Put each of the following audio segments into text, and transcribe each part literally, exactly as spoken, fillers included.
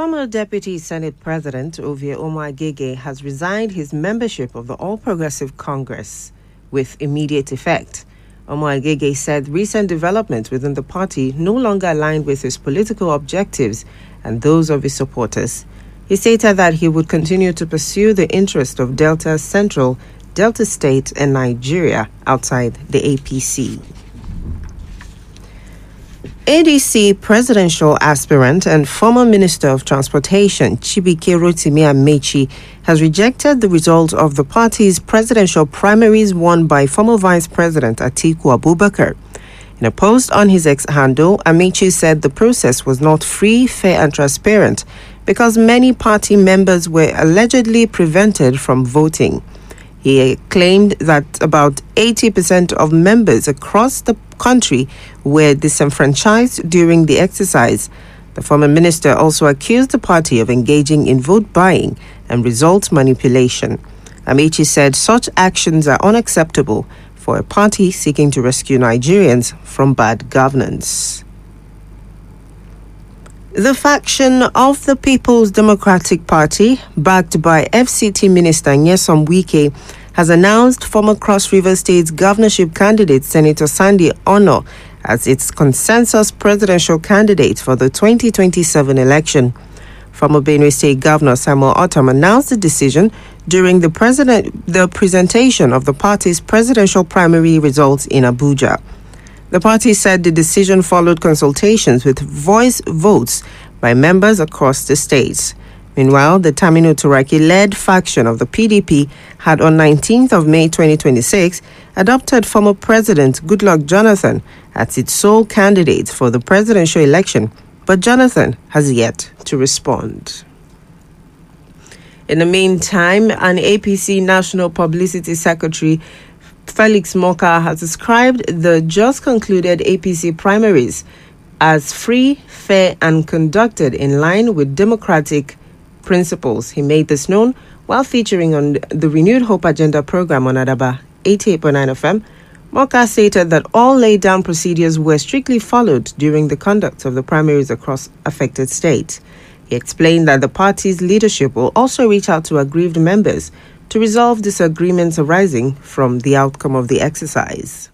Former Deputy Senate President Ovie Omo-Agege has resigned his membership of the All Progressive Congress with immediate effect. Omo-Agege said recent developments within the party no longer aligned with his political objectives and those of his supporters. He stated that he would continue to pursue the interest of Delta Central, Delta State, and Nigeria outside the A P C. A D C presidential aspirant and former Minister of Transportation Chibuike Rotimi Amaechi has rejected the result of the party's presidential primaries won by former Vice President Atiku Abubakar. In a post on his X handle, Amaechi said the process was not free, fair, and transparent because many party members were allegedly prevented from voting. He claimed that about eighty percent of members across the country were disenfranchised during the exercise. The former minister also accused the party of engaging in vote buying and result manipulation. Amaechi said such actions are unacceptable for a party seeking to rescue Nigerians from bad governance. The faction of the People's Democratic Party, backed by F C T Minister Nyesom Wike, has announced former Cross River State's governorship candidate Senator Sandy Ono as its consensus presidential candidate for the twenty twenty-seven election. Former Benue State Governor Samuel Otom announced the decision during the president the presentation of the party's presidential primary results in Abuja. The party said the decision followed consultations with voice votes by members across the states. Meanwhile, the Taminu Turaki-led faction of the P D P had on nineteenth of May twenty twenty-six adopted former President Goodluck Jonathan as its sole candidate for the presidential election, but Jonathan has yet to respond. In the meantime, an A P C National Publicity Secretary, Felix Moka, has described the just concluded A P C primaries as free, fair, and conducted in line with democratic principles. He made this known while featuring on the Renewed Hope Agenda program on Adaba eighty-eight point nine F M. Moka stated that all laid down procedures were strictly followed during the conduct of the primaries across affected states. He explained that the party's leadership will also reach out to aggrieved members to resolve disagreements arising from the outcome of the exercise.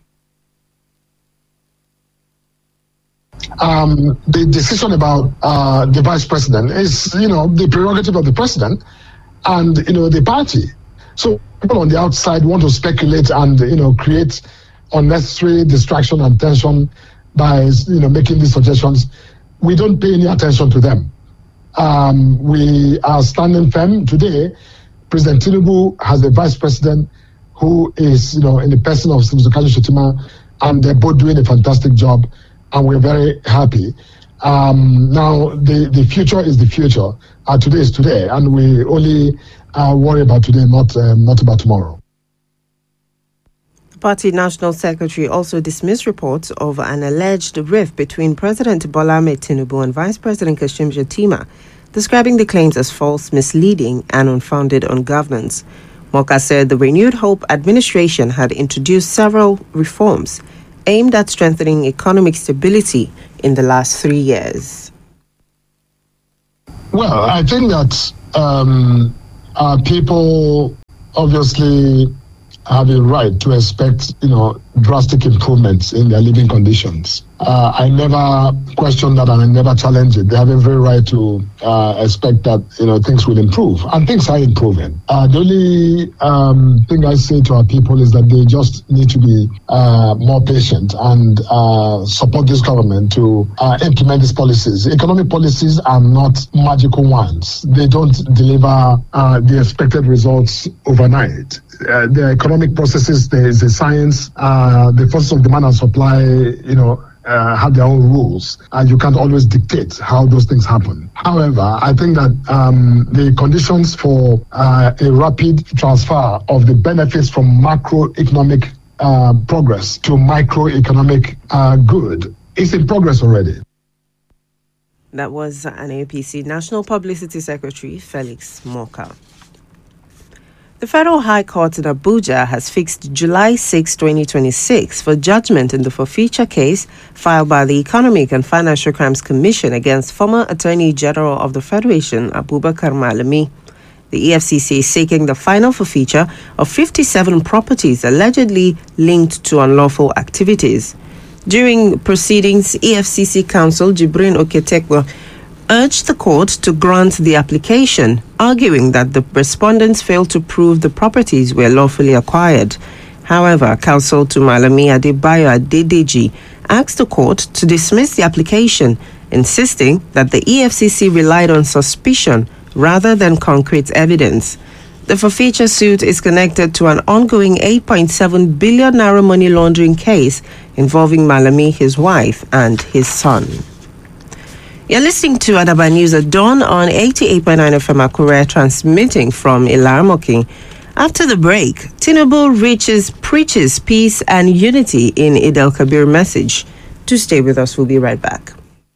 Um, the decision about uh, the vice president is, you know, the prerogative of the president and, you know, the party. So people on the outside want to speculate and, you know, create unnecessary distraction and tension by, you know, making these suggestions. We don't pay any attention to them. Um, we are standing firm today. President Tinubu has a vice president who is, you know, in the person of Mister Kaji Shettima, and they're both doing a fantastic job, and we're very happy. Um, now, the, the future is the future. Uh, today is today, and we only uh, worry about today, not uh, not about tomorrow. The party national secretary also dismissed reports of an alleged rift between President Bola Ahmed Tinubu and Vice President Kashim Shettima, describing the claims as false, misleading, and unfounded on governance. Moka said the Renewed Hope administration had introduced several reforms aimed at strengthening economic stability in the last three years. Well, I think that um, uh, people obviously have a right to expect, you know, drastic improvements in their living conditions. Uh, I never question that, and I never challenge it. They have every right to uh, expect that, you know, things will improve, and things are improving. Uh, the only um, thing I say to our people is that they just need to be uh, more patient and uh, support this government to uh, implement these policies. Economic policies are not magical ones. They don't deliver uh, the expected results overnight. Uh, the economic processes, there is a science, uh, the forces of demand and supply, you know, uh, have their own rules, and you can't always dictate how those things happen. However, I think that um, the conditions for uh, a rapid transfer of the benefits from macroeconomic uh, progress to microeconomic uh, good is in progress already. That was an A P C National Publicity Secretary, Felix Moka. The Federal High Court in Abuja has fixed July sixth, twenty twenty-six for judgment in the forfeiture case filed by the Economic and Financial Crimes Commission against former Attorney General of the Federation, Abubakar Malami. The E F C C is seeking the final forfeiture of fifty-seven properties allegedly linked to unlawful activities. During proceedings, E F C C counsel Jibrin Oketekwa urged the court to grant the application, arguing that the respondents failed to prove the properties were lawfully acquired. However, counsel to Malami Adebayo Adedeji asked the court to dismiss the application, insisting that the E F C C relied on suspicion rather than concrete evidence. The forfeiture suit is connected to an ongoing eight point seven billion naira money laundering case involving Malami, his wife, and his son. You're listening to Adaba News at Dawn on eighty-eight point nine F M Akure, transmitting from Ilamoki. After the break, Tinubu reaches, preaches peace and unity in Eid al-Kabir message. To stay with us, we'll be right back.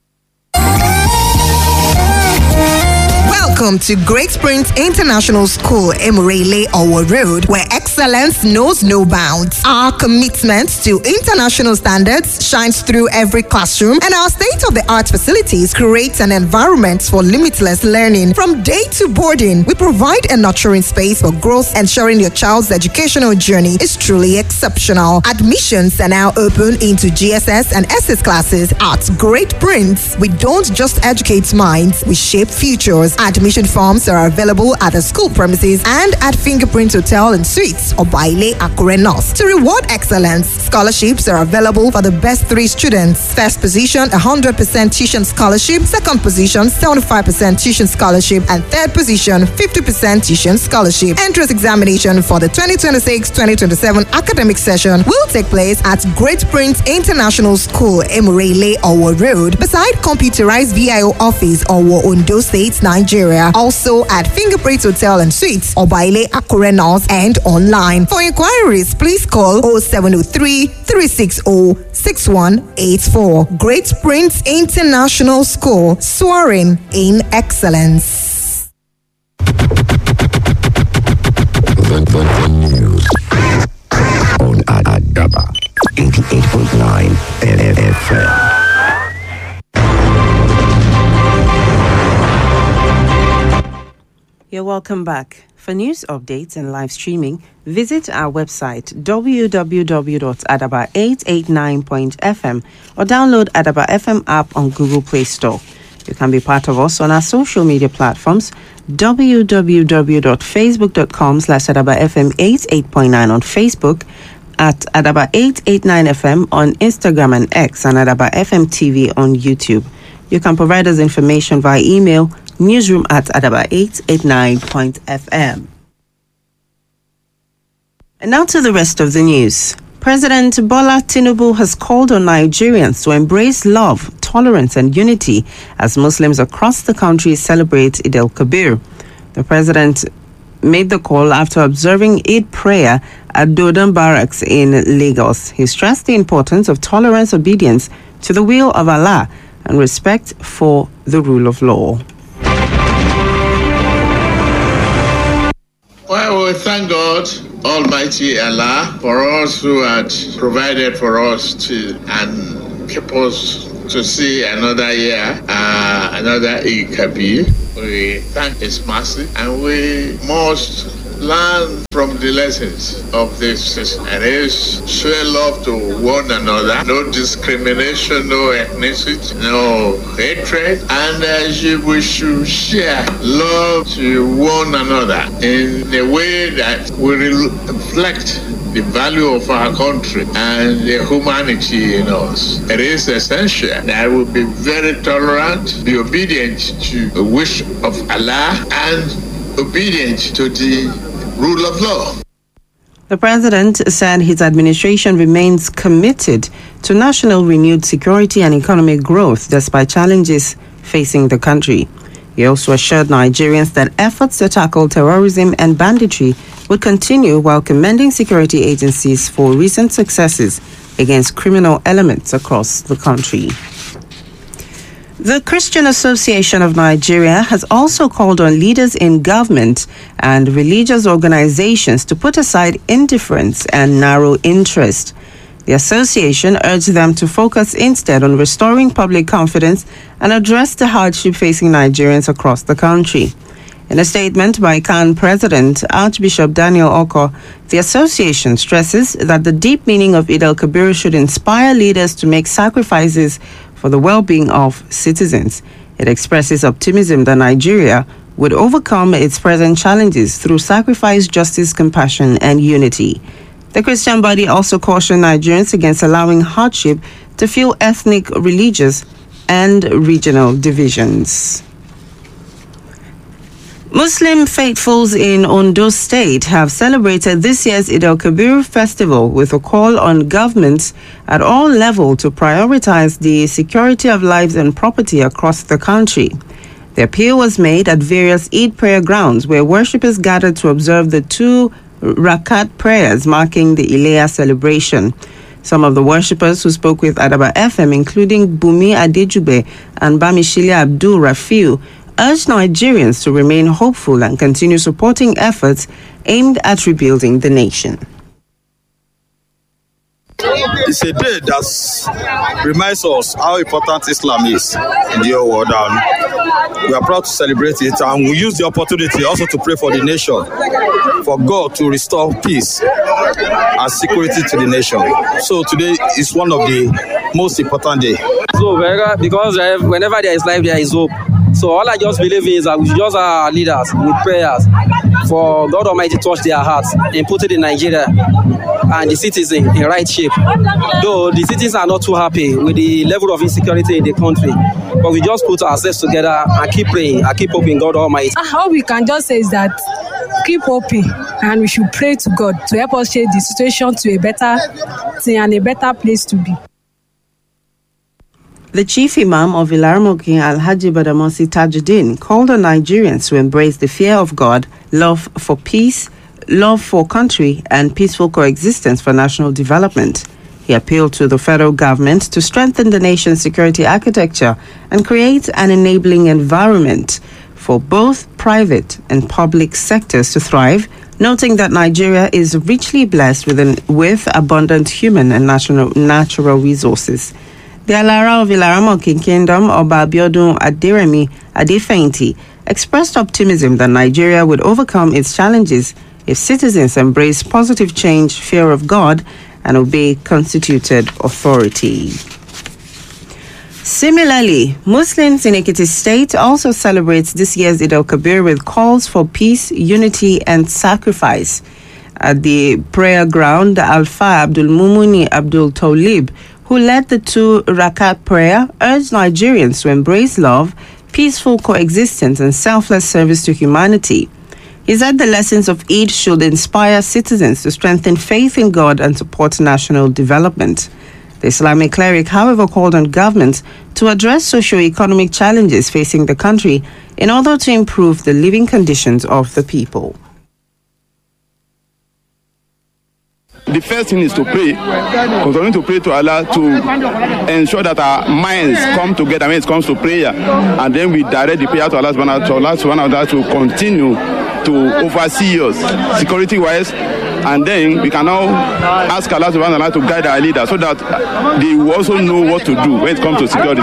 Welcome to Great Springs International School, Emurele Owo Road, where excellence knows no bounds. Our commitment to international standards shines through every classroom, and our state-of-the-art facilities create an environment for limitless learning. From day to boarding, we provide a nurturing space for growth, ensuring your child's educational journey is truly exceptional. Admissions are now open into G S S and S S classes at Great Prince. We don't just educate minds, we shape futures. Admission forms are available at the school premises and at Fingerprint Hotel and Suites or Baile Akure North. To reward excellence, scholarships are available for the best three students. First position, one hundred percent tuition scholarship. Second position, seventy-five percent tuition scholarship. And third position, fifty percent tuition scholarship. Entrance examination for the twenty twenty-six twenty twenty-seven academic session will take place at Great Prince International School, Emurele Owo Road, beside computerized V I O office, Owo, Ondo State, Nigeria. Also at Fingerprint Hotel and Suites, Obaile Akure North, and online. For inquiries, please call oh seven oh three, three six oh, six one eight four. Great Prince International School, soaring in excellence. The, the, the news on Adaba eighty-eight point nine F M. You're welcome back. For news updates and live streaming, visit our website w w w dot adaba eight eight nine dot f m or download Adaba F M app on Google Play Store. You can be part of us on our social media platforms, w w w dot facebook dot com slash adaba f m eighty-eight point nine on Facebook, at Adaba eight eight nine F M on Instagram and X, and Adaba F M T V on YouTube. You can provide us information via email, newsroom at adaba eight eight nine dot f m. And now to the rest of the news. President Bola Tinubu has called on Nigerians to embrace love, tolerance and unity as Muslims across the country celebrate Eid al-Kabir. The president made the call after observing Eid prayer at Dodan Barracks in Lagos. He stressed the importance of tolerance, obedience to the will of Allah, and respect for the rule of law. Well, we thank God, Almighty Allah, for us who had provided for us to and keep us to see another year, uh, another Eid Kabir. We thank His mercy, and we must learn from the lessons of this system. And is show love to one another, no discrimination, no ethnicity, no hatred, and uh, we should share love to one another in a way that will reflect the value of our country and the humanity in us. It is essential that we be very tolerant, be obedient to the wish of Allah, and obedient to the rule of law. The president said his administration remains committed to national renewed security and economic growth despite challenges facing the country. He also assured Nigerians that efforts to tackle terrorism and banditry would continue, while commending security agencies for recent successes against criminal elements across the country. The Christian Association of Nigeria has also called on leaders in government and religious organizations to put aside indifference and narrow interest. The association urged them to focus instead on restoring public confidence and address the hardship facing Nigerians across the country. In a statement by C A N President Archbishop Daniel Oko, the association stresses that the deep meaning of Eid al-Kabir should inspire leaders to make sacrifices for the well-being of citizens. It expresses optimism that Nigeria would overcome its present challenges through sacrifice, justice, compassion, and unity. The Christian body also cautioned Nigerians against allowing hardship to fuel ethnic, religious, and regional divisions. Muslim faithfuls in Ondo State have celebrated this year's Eid al-Kabir festival with a call on governments at all levels to prioritize the security of lives and property across the country. The appeal was made at various Eid prayer grounds where worshippers gathered to observe the two Rakat prayers marking the Ileya celebration. Some of the worshippers who spoke with Adaba F M, including Bumi Adejube and Bamishile Abdul Rafiu, urged Nigerians to remain hopeful and continue supporting efforts aimed at rebuilding the nation. It's a day that reminds us how important Islam is in the whole world, and we are proud to celebrate it, and we use the opportunity also to pray for the nation, for God to restore peace and security to the nation. So today is one of the most important days. So because whenever there is life, there is hope. So all I just believe is that we should just our leaders with prayers for God Almighty to touch their hearts and put it in Nigeria and the citizens in right shape. Though the citizens are not too happy with the level of insecurity in the country, but we just put ourselves together and keep praying and keep hoping God Almighty. All we can just say is that keep hoping, and we should pray to God to help us change the situation to a better thing and a better place to be. The chief imam of Ilaramokin, Alhaji Badamosi Tajuddin, called on Nigerians to embrace the fear of God, love for peace, love for country, and peaceful coexistence for national development. He appealed to the federal government to strengthen the nation's security architecture and create an enabling environment for both private and public sectors to thrive, noting that Nigeria is richly blessed with, an, with abundant human and natural, natural resources. The Alara of Ilaramokin Kingdom, Oba Abiodun Aderemi Adefeinti, expressed optimism that Nigeria would overcome its challenges if citizens embrace positive change, fear of God, and obey constituted authority. Similarly, Muslims in Ekiti State also celebrates this year's Eid al-Kabir with calls for peace, unity, and sacrifice. At the prayer ground, Alfa Abdul Mumuni Abdul Tawlib, who led the two Rakat prayer, urged Nigerians to embrace love, peaceful coexistence, and selfless service to humanity. He said the lessons of Eid should inspire citizens to strengthen faith in God and support national development. The Islamic cleric, however, called on governments to address socio-economic challenges facing the country in order to improve the living conditions of the people. The first thing is to pray, continue to pray to Allah to ensure that our minds come together when it comes to prayer, and then we direct the prayer to Allah subhanahu wa ta'ala to continue to oversee us security-wise, and then we can now ask Allah subhanahu wa ta'ala to guide our leaders so that they will also know what to do when it comes to security.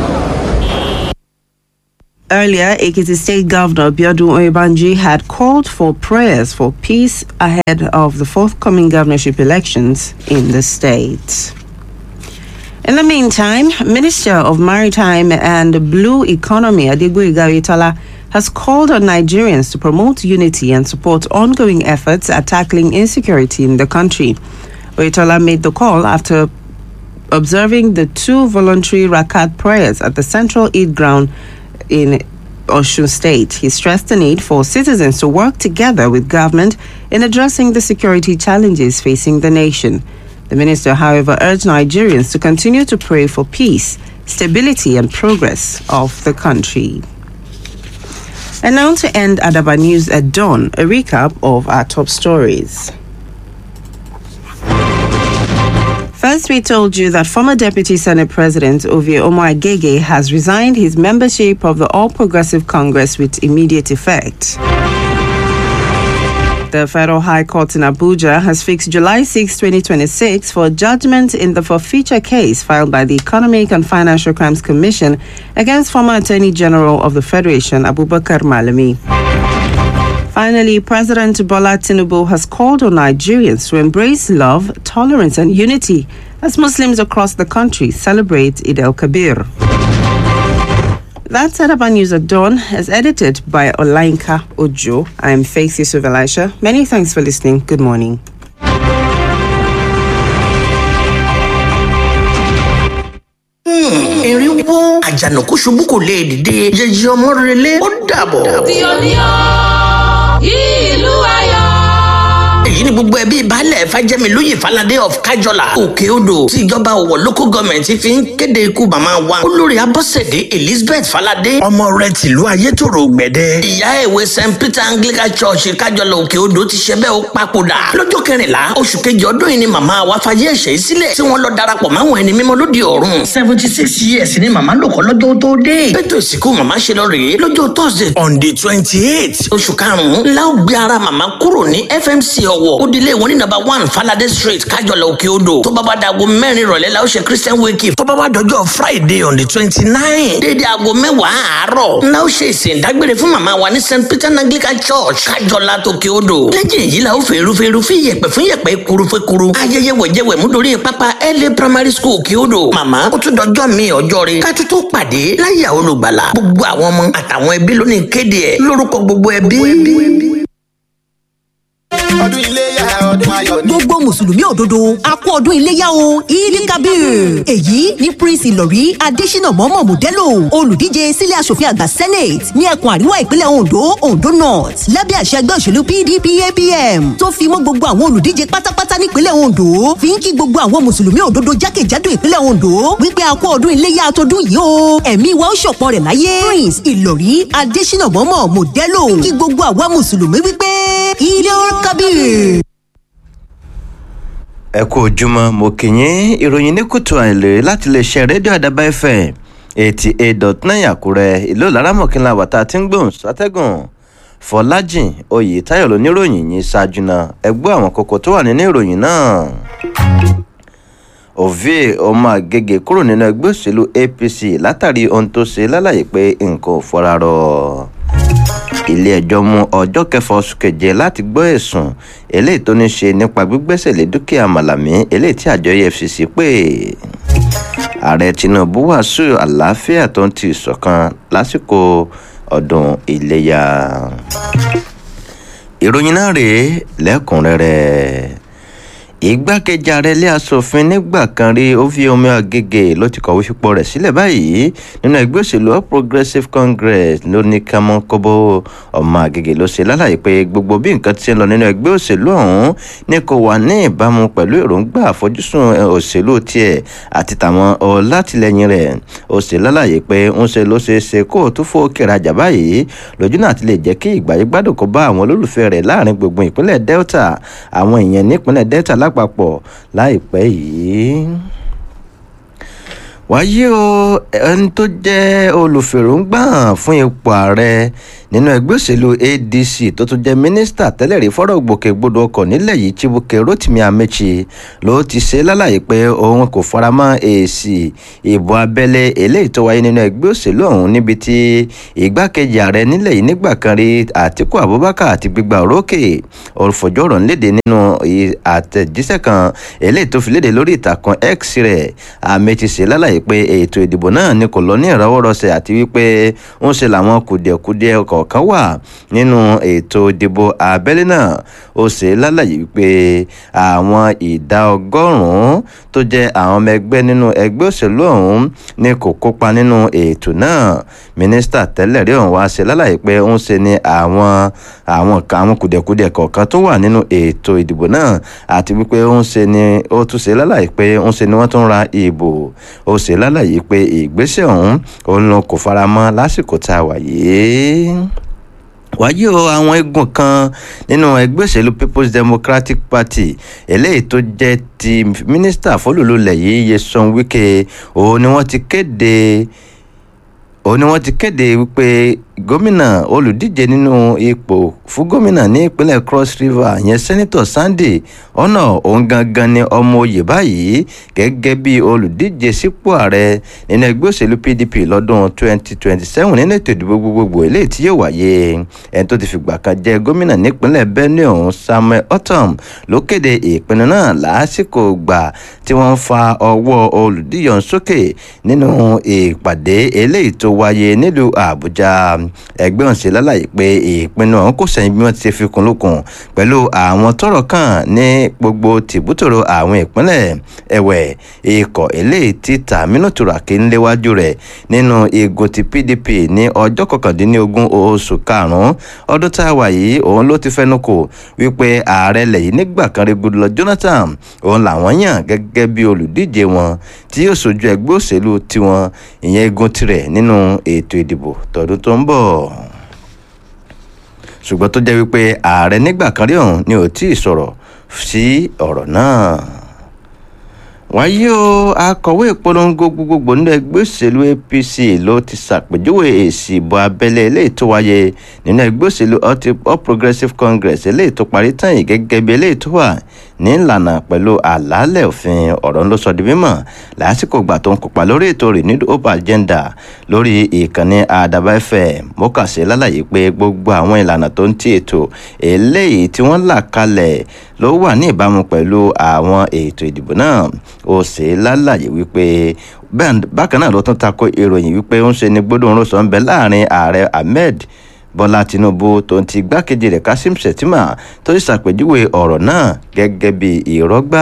Earlier, Ekiti State Governor Biodun Oyebanji had called for prayers for peace ahead of the forthcoming governorship elections in the state. In the meantime, Minister of Maritime and Blue Economy Adegboyega Oyetola has called on Nigerians to promote unity and support ongoing efforts at tackling insecurity in the country. Oyetola made the call after observing the two voluntary Rakat prayers at the Central Eid Ground in Osun State. He stressed the need for citizens to work together with government in addressing the security challenges facing the nation. The minister, however, urged Nigerians to continue to pray for peace, stability, and progress of the country. And now to end Adaba News at dawn, a recap of our top stories. First, we told you that former Deputy Senate President Ovie Omo-Agege has resigned his membership of the All Progressive Congress with immediate effect. The Federal High Court in Abuja has fixed July sixth, twenty twenty-six for judgment in the forfeiture case filed by the Economic and Financial Crimes Commission against former Attorney General of the Federation, Abubakar Malami. Finally, President Bola Tinubu has called on Nigerians to embrace love, tolerance, and unity as Muslims across the country celebrate Eid al-Kabir. That set up our news at dawn is edited by Olainka Ojo. I am Faith Yusuf Elisha. Many thanks for listening. Good morning. Erin wo àjànàkú ṣubú kò lè dìde yẹyẹ ọmọ rẹlẹ ó dàbọ̀. tí o ní ọ ìlú ayọ̀. èyí ni gbogbo ẹbí baálẹ̀ fàjẹmílóye falade of kájọlá òkè odò tí ìjọba ọ̀wọ̀ local government fi ń kéde ikú màmá wa olórí abọ́sẹ̀dé elizabeth falade ọmọ rẹ̀ tìlú ayétòrò gbẹ̀dẹ. ìyá ìwé st peter anglican church kájọlá òkè odò ti ṣe bẹ́ẹ̀ ó papòdà lọ́jọ́ kẹrìnlá oṣù kejì ọdún yìí ni màmá wa fayé ẹ̀ṣẹ̀ yìí sílẹ̀ tí wọ́n lọ darapọ̀ máwọn ẹni mímọ́ lóde ọ̀run seventy six years ni màmá lò kọ́ lọ́jọ́ tó dé. bẹ́tò ìsìnkú màmá ṣe lọ rèé lọ́jọ́ thursday on the twenty eight oṣù karùn-ún la ó gbé ara màmá kúrò ní f m c ọ̀wọ̀ òdìlé wọn ní number one falade street kájọlá òkè odò tó bá bá dago mẹ́rin ìrọ̀lẹ́ la ó ṣe christian wake tó bá bá dọjọ́ friday on the twenty nine dédé aago mẹ́wàá àárọ̀ la ó ṣe ìsìn ìdágbére fún màmá wa ní st peter anglican church kájọlá tòkè odò lẹ́yìn èyí la ó fèrúfèrú fi yẹ̀pẹ̀ fún yẹ̀pẹ̀ kurufekuru ayẹyẹ wẹ̀jẹ̀wẹ̀ mú dorí pápá la primary school òkè odò màmá ó tún dọjọ́ mi ọjọ́ rẹ̀ ká tó tó pàdé láyà olùgbàlà gbogbo àwọn ọmọ àtàwọn ẹbí lónìí kéde ẹ̀ lórúkọ gbogbo ẹbí. ọdún iléyá ọdún ayọ̀ ni. gbogbo mùsùlùmí òdodo a kú ọdún iléyá o ìdí kabir èyí ní prince ìlọrí adésínà mọ́mọ́ mòdẹ́lò olùdíje sílé aṣòfin àgbà senate ní ẹkùn àríwá ìpínlẹ̀ ondo ondo north lábẹ́ àṣẹ ẹgbẹ́ òṣèlú pdp apm tó fi mọ́ gbogbo àwọn olùdíje pátápátá nípínlẹ̀ ondo fi ń kí gbogbo àwọn mùsùlùmí òdodo jákèjádò ìpínlẹ̀ ondo wípé a kú ọdún iléyá tọdún yìí o ẹ̀mí wa ó ṣọ̀pọ̀ rẹ̀ láyé prince ìlọrí adésínà mọ́mọ́ mòdẹ́lò kí gbogbo àwa mùsùlùmí wípé ilé kabir. ẹ kú ojúmọ́ mo kì í ìròyìn ní kùtù àìlè láti lè ṣe rédíò àdàbà fm eighty eight dot nine àkúrẹ́ ìlú laramọ̀kìnlá wàtá tí ń gbóhùn sátẹ́gùn fọlájìn oyè táyọ̀ lóníròyìn yìí ṣáájú náà ẹgbẹ́ àwọn kókó tó wà nínú ìròyìn náà. Ovie Omo-Agege kúrò nínú ẹgbẹ́ òṣèlú A P C látàrí ohun tó ṣe lálàyé pé nǹkan ò fọ́ra rọ̀. ilé-ẹjọ́ mú ọjọ́ kẹfà oṣù keje láti gbọ́ ẹ̀sùn eléyìí tó ní ṣe nípa gbígbẹ́sẹ̀ lé dúkìá Màlàmí eléyìí tí àjọ E F C C pè. ààrẹ Tinubu wàásù àlàáfíà tó ń ti ìṣọ̀kan lásìkò ọdún iléyá. ìròyìn náà rèé lẹ́kùnrẹ́rẹ́. igbákejì ààrẹ ilé asòfin nígbà kan rí Ovie Omo-Agege ló ti kọ̀wé fipò rẹ̀ sílẹ̀ báyìí nínú ẹgbẹ́ òṣèlú All Progressive Congress ló ní kámọ́kóbó. Omo-Agege ló ṣe lálàyé pé gbogbo bí nǹkan ti ń lọ nínú ẹgbẹ́ òṣèlú ọ̀hún ní kò wà ní ìbámu pẹ̀lú èròǹgbà àfojúsùn òṣèlú tiẹ̀ àti tàwọn ọlátìlẹyìn rẹ̀. ó ṣe lálàyé pé ń ṣe ló ṣe é ṣe kó o tún fò kẹrajà báyìí lójú náà ti lè jẹ́ kí ìgbàyégbádùn kó bá àwọn olólùfẹ́ rẹ̀ láàrin gbogbo ìpínlẹ̀ Delta àwọn èèyàn nípínlẹ̀ Delta lápapọ̀ láìpẹ́ yìí. wáyé o ẹni tó jẹ́ olùfèròǹgbà fún ipò ààrẹ nínú ẹgbẹ́ òṣèlú A D C tó tún jẹ́ mínísítà tẹ́lẹ̀ rí fọ́rọ̀ gbòkègbodò ọkọ̀ nílẹ̀ yìí Chibuke Rotimi Amechi ló ti ṣe lálàyé pé òun kò faramọ́ èsì ìbò abẹ́lé eléyìí tó wáyé nínú ẹgbẹ́ òṣèlú ọ̀hún níbi tí igbákejì ààrẹ nílẹ̀ yìí nígbà kan rí Atiku Abubakar àti gbígbà orókè olùfọ̀jọ́ ọ̀rọ̀ nílédè nínú àtẹ̀jíṣẹ́ kan eléyìí tó fi léde lórí ìtàkùn X rẹ̀. Amechi ṣe lálàyé pé ètò ìdìbò náà ni kò lọ ní ìrọwọ́rọsẹ̀ àti wípé ń ṣe làwọn kùdìẹ̀kudiẹ ọkọ̀ kan wà nínú ètò ìdìbò abẹ́lé náà. ó ṣe lálàyé wípé àwọn ìdá ọgọ́rùn-ún tó jẹ́ àwọn ọmọ ẹgbẹ́ nínú ẹgbẹ́ òṣèlú ọ̀hún ni kò kópa nínú ètò náà. mínísítà tẹ́lẹ̀ rí ọ̀hún wá ṣe lálàyé pé ń ṣe ni àwọn àwọn àwọn kùdìẹ̀kudiẹ kọ̀ọ̀kan tó wà nínú ètò ìdìbò náà àti wípé ń ṣe ni ó tún ṣe lálàyé pé ń ṣe ni wọ́n tún ra ìbò. ó ṣe lálàyé pé ìgbésẹ̀ ọ̀hún òun ló kò faramọ́ lásìkò tá a wà yìí. wáyé o àwọn igun kan nínú ẹgbẹ́ òṣèlú people's democratic party eléyìí tó jẹ́ ti mínísítà fólùlùlẹ̀ yìí Nyesom Wike òun ni wọ́n ti kéde òun ni wọ́n ti kéde wípé gómìnà olùdíje nínú ipò fún gómìnà ní ìpínlẹ̀ Cross River yẹn sẹ́nitọ̀ Sunday ọ̀nà òun gangan ni ọmọ oyè báyìí gẹ́gẹ́ bí olùdíje sípò ààrẹ nínú ẹgbẹ́ òṣèlú P D P lọ́dún twenty twenty-seven nínú ètò ìdìbò gbogbogbò eléyìí tí yóò wáyé ẹni tó ti fìgbà kan jẹ́ gómìnà nípínlẹ̀ Benue ọ̀hún Samuel Ortom ló kéde ìpinnu náà lásìkò gbà tí wọ́n fa ọwọ́ olùdíje ọ̀hún sókè nínú ìpàdé eléyìí tó wáyé nílùú Àbújá ẹgbẹ́ ọ̀hún ṣe lálàyé pé ìpinnu ọ̀hún kò sẹ́yìn bí wọ́n ti ṣe fi kún lókun pẹ̀lú àwọn tọ́rọ̀ kàn ní gbogbo tìbútòrò àwọn ìpínlẹ̀ ẹ̀wẹ̀ ikọ̀ eléyìí tí Tàmínú Tùràkì ń léwájú rẹ̀ nínú igun ti P D P ní ọjọ́ kọkàndínlógún oṣù karùn-ún ọdún tá a wà yìí òun ló ti fẹnu kò wípé ààrẹ lẹ́yìn nígbà kan rí Goodluck Jonathan òun làwọn yàn gẹ́gẹ́ bí olùdíje wọn tí yóò ṣojú ẹgbẹ́ òṣèlú tiwọn ìyẹn igun tirẹ̀ nínú ètò ìdìbò tọdún tó ń bọ̀ ṣùgbọ́n tó jẹ́ wípé ààrẹ nígbà kan rí ọ̀hún ni ò tí ì sọ̀rọ̀ sí ọ̀rọ̀ náà. wáyé o akọ̀wé ìpolongo gbogbogbò nínú ẹgbẹ́ òṣèlú A P C ló ti ṣàpèjúwe èsì ìbò abẹ́lé eléyìí tó wáyé nínú ẹgbẹ́ òṣèlú All Progressives Congress eléyìí tó parí tán yìí gẹ́gẹ́ bí eléyìí tó wà ní ìlànà pẹ̀lú àlàálẹ̀ òfin ọ̀rọ̀ ló sọ di mímọ̀ lásìkò ìgbà tó ń kópa lórí ètò Renewed Hope Agenda lórí ìkànnì Àdàbà F M mọ́kànsí lálàyé pé gbogbo àwọn ìlànà tó ń ti ètò eléyìí tí wọ́n là kalẹ̀ ló wà ní ìbámu pẹ̀lú àwọn ètò ìdìbò náà ó ṣe lálàyé wípé bákan náà ló tún tako ìròyìn wípé ó ń ṣe ní gbódùn rọ́ṣọ̀ ń bẹ láàrin ààrẹ Ahmed Bọ́lá Tinubu tó ń ti igbákejì rẹ̀ Kashim Shettima tó sì ṣàpèjúwe ọ̀rọ̀ náà gẹ́gẹ́ bí ìrọ́gbà.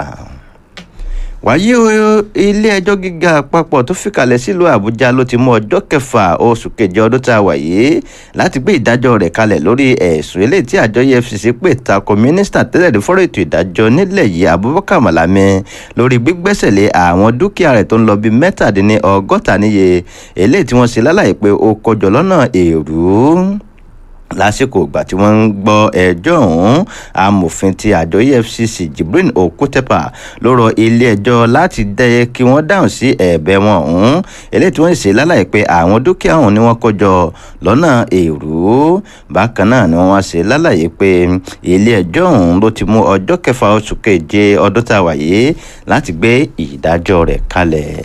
wáyé ilé ẹjọ́ gíga àpapọ̀ tó fìkàlẹ̀ sílùú Àbújá ló ti mú ọjọ́ kẹfà oṣù keje ọdún tá a wà yìí láti gbé ìdájọ́ rẹ̀ kalẹ̀ lórí ẹ̀sùn eléyìí tí àjọ E F C C pè tako mínísítà tẹ́lẹ̀ rí fọ́rọ̀ ètò ìdájọ́ nílẹ̀ yìí Abubakar Malami lórí gbígbẹ́sẹ̀ lé àwọn dúkìá rẹ̀ tó ń lọ bí mẹ́tàdínní ọgọ́ta níye eléyìí tí wọ́n ṣe lálàyé pé ó kọjọ lọ́nà èrú lásìkò ìgbà tí wọ́n ń gbọ́ ẹjọ́ ọ̀hún amòfin ti àjọ E F C C Jibrin Okutepa ló rọ ilé ẹjọ́ láti dẹ́yẹ kí wọ́n dáhùn sí ẹ̀bẹ̀ wọn ọ̀hún eléyìí tí wọ́n ṣe lálàyé pé àwọn dúkìá ọ̀hún ni wọ́n kó jọ lọ́nà èrú bákan náà ni wọ́n ṣe lálàyé pé ilé ẹjọ́ ọ̀hún ló ti mú ọjọ́ kẹfà oṣù keje ọdún tá a wà yìí láti gbé ìdájọ́ rẹ̀ kalẹ̀.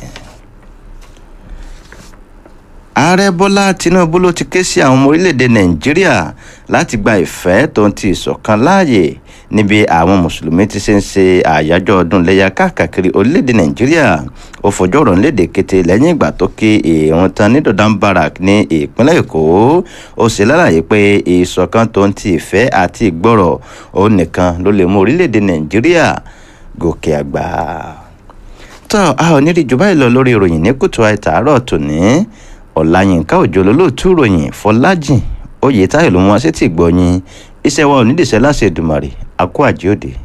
ààrẹ bọ́lá tinubu ló ti ké sí àwọn ọmọ orílẹ̀-èdè nàìjíríà láti gba ìfẹ́ tó ń ti ìṣọ̀kan láàyè níbi àwọn mùsùlùmí ti ṣe ń ṣe àyájọ́ ọdún iléyá káàkiri orílẹ̀-èdè nàìjíríà ó fojú ọ̀rọ̀ lédè kété lẹ́yìn ìgbà tó kí ìrun tán ní Dodan Barrack ní ìpínlẹ̀ èkó ó ṣe lálàyé pé ìṣọ̀kan tó ń ti ìfẹ́ àti ìgbọ́rọ̀ ó nìkan ló lè mú orílẹ̀-èdè nàìjíríà gòkè àgbà. tó a ò ní rí jù báyìí lọ lórí ìròyìn ní kùtù àìtàárọ̀ tòní ọ̀làyínká òjò lólóòtú ròyìn fọlájìn oyè táyọ̀ ló mú wá sétí ìgbọ̀nyìn iṣẹ́ wa ò nídìíṣẹ́ láṣẹ Èdùmàrè àkó àjíòde.